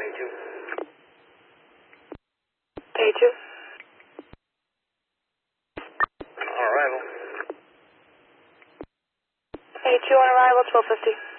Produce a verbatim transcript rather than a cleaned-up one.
A two. A two. On arrival. A two on arrival, twelve fifty.